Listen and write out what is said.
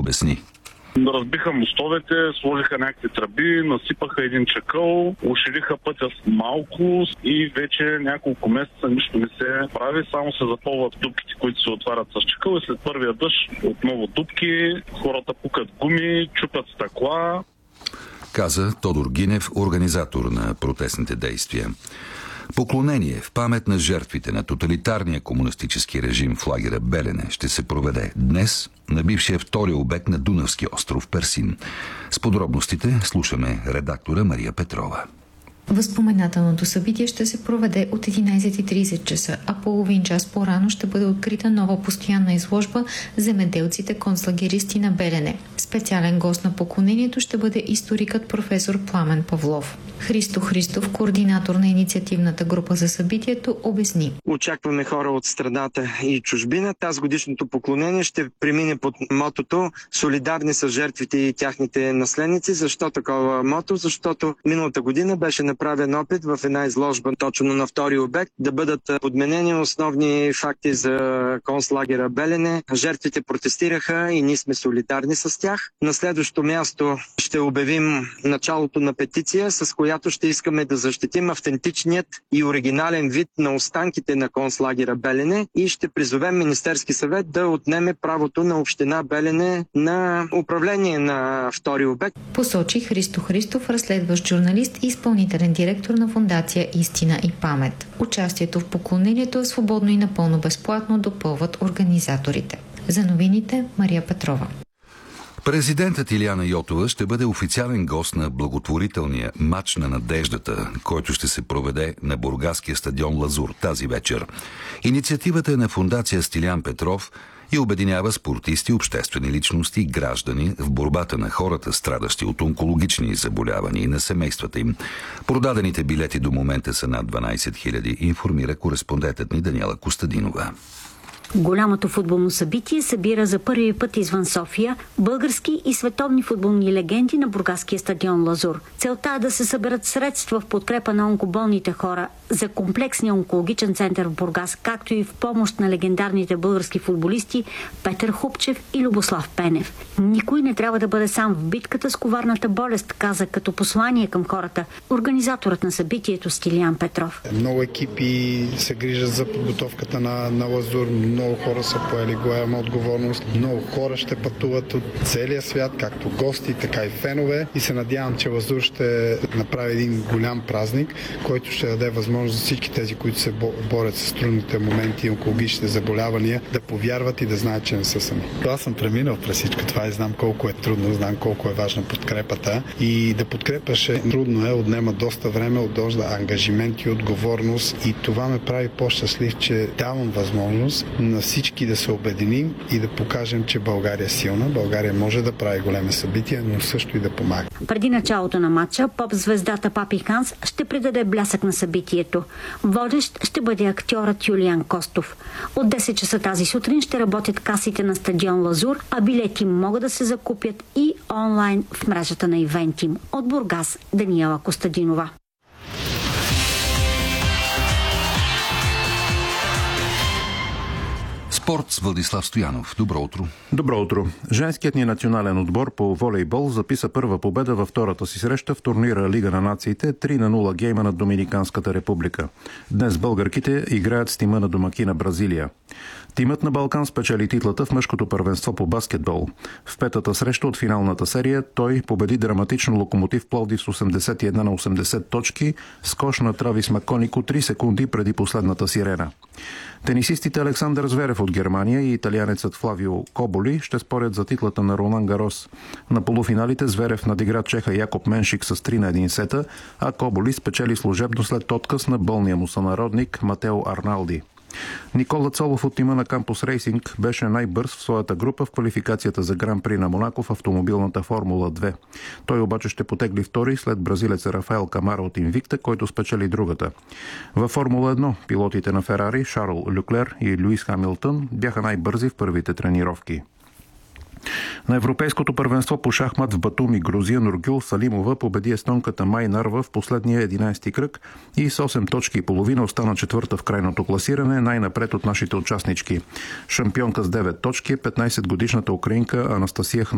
обясни. Разбиха мостовете, сложиха някакви тръби, насипаха един чакъл, ушириха пътя с малко и вече няколко месеца нищо не се прави, само се запълват дупките, които се отварят с чакъл и след първия дъжд отново дупки, хората пукат гуми, чупят стъкла. Каза Тодор Гинев, организатор на протестните действия. Поклонение в памет на жертвите на тоталитарния комунистически режим в лагера Белене ще се проведе днес на бившия втори обект на Дунавски остров Персин. С подробностите слушаме редактора Мария Петрова. Възпоменателното събитие ще се проведе от 11:30 часа, а половин час по-рано ще бъде открита нова постоянна изложба «Земеделците концлагеристи на Белене». Специален гост на поклонението ще бъде историкът професор Пламен Павлов. Христо Христов, координатор на инициативната група за събитието, обясни. Очакваме хора от страната и чужбина. Тази годишното поклонение ще премине под мотото «Солидарни са жертвите и тяхните наследници». Защо такова мото? Защото миналата година беше направен опит в една изложба точно на втори обект да бъдат подменени основни факти за концлагера Белене. Жертвите протестираха и ние сме солидарни с тях. На следващо място ще обявим началото на петиция, с която ще искаме да защитим автентичният и оригинален вид на останките на концлагера Белене и ще призовем Министерски съвет да отнеме правото на община Белене на управление на втори обект. Посочи Христо Христов, разследващ журналист и изпълнителен директор на фондация Истина и памет. Участието в поклонението е свободно и напълно безплатно, допълват организаторите. За новините Мария Петрова. Президентът Илияна Йотова ще бъде официален гост на благотворителния мач на надеждата, който ще се проведе на бургаския стадион Лазур тази вечер. Инициативата е на фондация Стилян Петров и обединява спортисти, обществени личности и граждани в борбата на хората, страдащи от онкологични заболявания и на семействата им. Продадените билети до момента са над 12 000, информира кореспондентът ни Даниела Костадинова. Голямото футболно събитие събира за първи път извън София български и световни футболни легенди на бургаския стадион Лазур. Целта е да се съберат средства в подкрепа на онкоболните хора за комплексния онкологичен център в Бургас, както и в помощ на легендарните български футболисти Петър Хупчев и Любослав Пенев. Никой не трябва да бъде сам в битката с коварната болест, каза като послание към хората организаторът на събитието Стилян Петров. Много екипи се грижат за подготовката на Лазур. Много хора са поели голяма отговорност. Много хора ще пътуват от целия свят, както гости, така и фенове. И се надявам, че Лазур ще направи един голям празник, който ще даде възможност за всички тези, които се борят с трудните моменти и онкологичните заболявания, да повярват и да знаят, че не са сами. Аз съм преминал през всичко това и знам колко е трудно, знам колко е важна подкрепата. И да подкрепаш е трудно, отнема доста време, отдължда ангажимент и отговорност. И това ме прави по-щастлив, че давам възможност на всички да се обединим и да покажем, че България е силна. България може да прави големи събития, но също и да помага. Преди началото на матча, поп-звездата Папи Ханс ще придаде блясък на събитието. Водещ ще бъде актьорът Юлиан Костов. От 10 часа тази сутрин ще работят касите на стадион Лазур, а билети могат да се закупят и онлайн в мрежата на Ивентим. От Бургас, Даниела Костадинова. Спорт с Владислав Стоянов. Добро утро. Добро утро. Женският ни национален отбор по волейбол записа първа победа във втората си среща в турнира Лига на нациите 3-0 гейма на Доминиканската република. Днес българките играят с тима на домакина Бразилия. Тимът на Балкан спечели титлата в мъжкото първенство по баскетбол. В петата среща от финалната серия той победи драматично Локомотив Пловдив с 81-80 точки, с кош на Травис Маконико 3 секунди преди последната сирена. Тенисистите Александър Зверев от Германия и италианецът Флавио Коболи ще спорят за титлата на Ролан Гарос. На полуфиналите Зверев надигра чеха Якоб Меншик с 3-1 сета, а Коболи спечели служебно след отказ на болния му сънародник Матео Арналди. Никола Цолов от тима на Кампус Рейсинг беше най-бърз в своята група в квалификацията за Гран-при на Монако в автомобилната Формула 2. Той обаче ще потегли втори след бразилеца Рафаел Камара от Инвикта, който спечели другата. Във Формула 1 пилотите на Ферари Шарл Люклер и Луис Хамилтън бяха най-бързи в първите тренировки. На Европейското първенство по шахмат в Батуми, Грузия, Нургюл Салимова победи естонката Май Нарва в последния 11-ти кръг и с 8 точки и половина остана четвърта в крайното класиране, най-напред от нашите участнички. Шампионка с 9 точки, 15-годишната украинка Анастасия